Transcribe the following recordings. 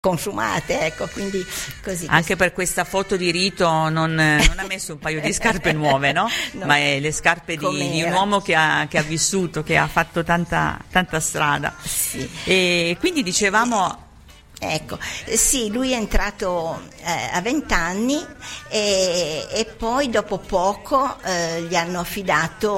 consumate, ecco, quindi così. Anche per questa foto di rito non ha messo un paio di scarpe nuove, no? No. Ma è le scarpe di un uomo che ha vissuto, che ha fatto tanta strada. Sì. E quindi dicevamo... Ecco, sì, lui è entrato a 20 anni e poi dopo poco gli hanno affidato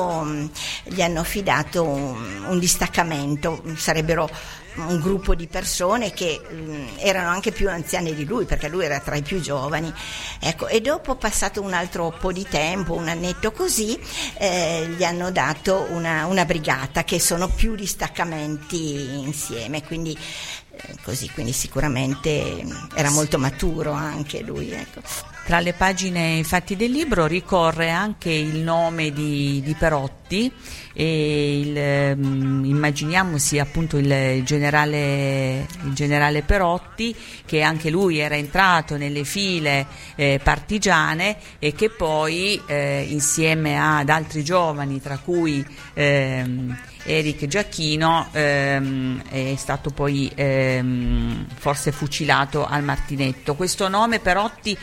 un distaccamento, sarebbero un gruppo di persone che erano anche più anziane di lui, perché lui era tra i più giovani, ecco, e dopo, passato un altro po' di tempo, un annetto così, gli hanno dato una brigata, che sono più distaccamenti insieme, quindi quindi sicuramente era molto maturo anche lui, ecco. Tra le pagine infatti del libro ricorre anche il nome di Perotti, e immaginiamo sia appunto il generale Perotti, che anche lui era entrato nelle file partigiane e che poi insieme ad altri giovani, tra cui Eric Giacchino, è stato poi forse fucilato al Martinetto. Questo nome Perotti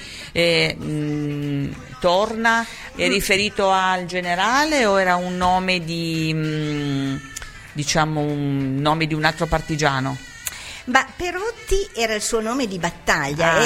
torna, è riferito al generale o era un nome diciamo un nome di un altro partigiano? Ma Perotti era il suo nome di battaglia,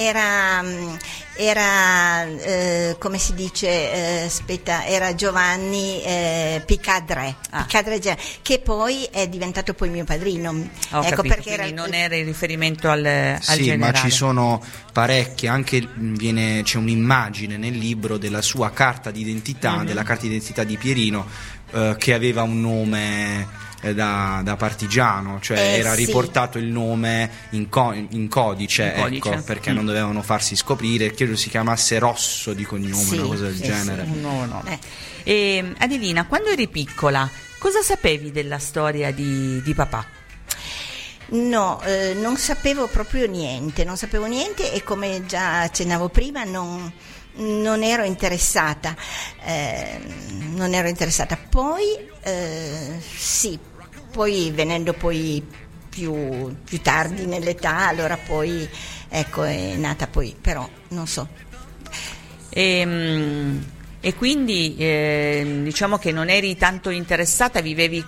era come si dice, era Giovanni Picadre, che poi è diventato poi mio padrino. Ho ecco, capito, perché quindi non era in riferimento al sì, generale. Ma ci sono parecchie, anche c'è un'immagine nel libro della sua carta d'identità, della carta d'identità di Pierino, che aveva un nome da partigiano, cioè era riportato il nome in codice, ecco, perché non dovevano farsi scoprire. Credo si chiamasse Rosso di cognome, una cosa del genere. Un nuovo nome. Adelina, quando eri piccola, cosa sapevi della storia di papà? No, non sapevo proprio niente, e come già accennavo prima non ero interessata, poi sì, poi venendo poi più tardi nell'età, allora poi ecco è nata poi, però non so. E quindi diciamo che non eri tanto interessata, vivevi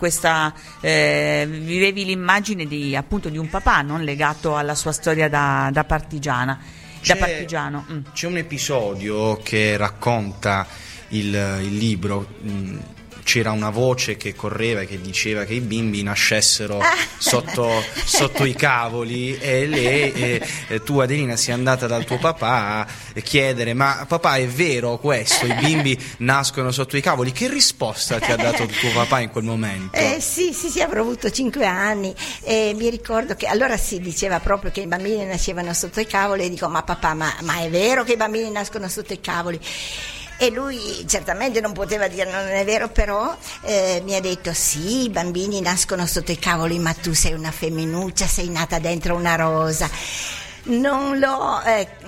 l'immagine appunto di un papà, non legato alla sua storia da partigiano. C'è un episodio che racconta il libro. C'era una voce che correva e che diceva che i bimbi nascessero sotto i cavoli, e lei, tu Adelina, sei andata dal tuo papà a chiedere: ma papà, è vero questo, i bimbi nascono sotto i cavoli? Che risposta ti ha dato il tuo papà in quel momento? Sì, avrò avuto 5 anni e mi ricordo che allora si diceva proprio che i bambini nascevano sotto i cavoli, e dico: ma papà, ma è vero che i bambini nascono sotto i cavoli? E lui certamente non poteva dire non è vero, però mi ha detto: sì, i bambini nascono sotto i cavoli, ma tu sei una femminuccia, sei nata dentro una rosa. Non l'ho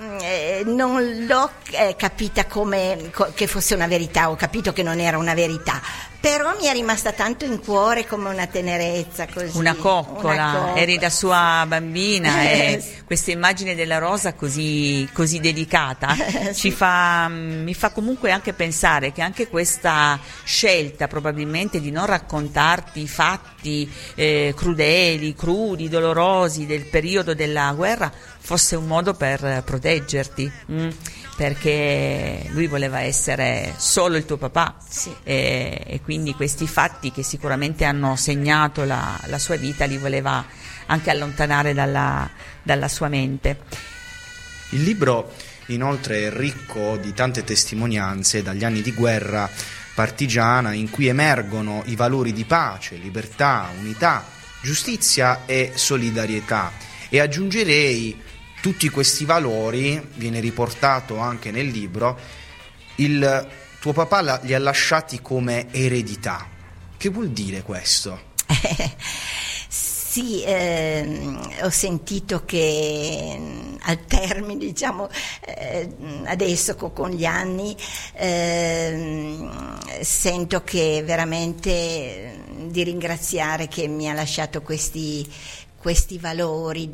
capita come che fosse una verità, ho capito che non era una verità, però mi è rimasta tanto in cuore come una tenerezza, così. Una coccola. Eri la sua bambina e questa immagine della rosa così delicata sì. mi fa comunque anche pensare che anche questa scelta probabilmente di non raccontarti i fatti crudeli, crudi, dolorosi del periodo della guerra fosse un modo per proteggerti, perché lui voleva essere solo il tuo papà, sì. E quindi questi fatti che sicuramente hanno segnato la sua vita li voleva anche allontanare dalla sua mente. Il libro inoltre è ricco di tante testimonianze dagli anni di guerra partigiana, in cui emergono i valori di pace, libertà, unità, giustizia e solidarietà, e aggiungerei tutti questi valori, viene riportato anche nel libro, il tuo papà li ha lasciati come eredità. Che vuol dire questo? Sì, ho sentito che al termine, diciamo, adesso con gli anni, sento che veramente di ringraziare che mi ha lasciato questi valori